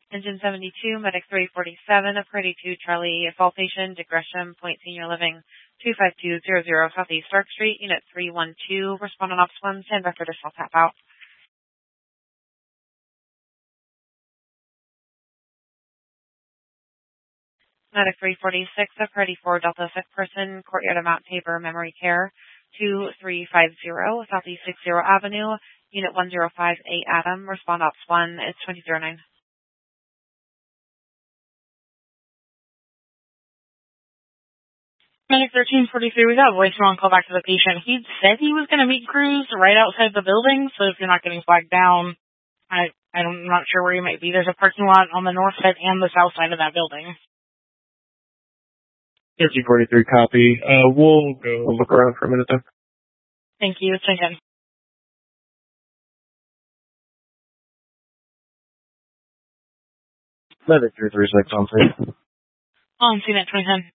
Engine 72, Medic 347, Purdy 2, Charlie, Fall Station, Gresham, Point Senior Living, 25200 Southeast Stark Street, Unit 312, respond on Ops 1, stand by for additional tap out. Medic 346, Purdy 4, Delta Sick Person, Courtyard of Mount Tabor, Memory Care, 2350 Southeast 60 Avenue, Unit 1058 Adam, respond Ops 1, it's 2009. Medic 1343, we got a voicemail and call back to the patient. He said he was going to meet crews right outside the building, so if you're not getting flagged down, I'm not sure where you might be. There's a parking lot on the north side and the south side of that building. 1343 copy. We'll go look around for a minute then. Thank you. It's 10. Medic 336 on scene. On scene at 2010.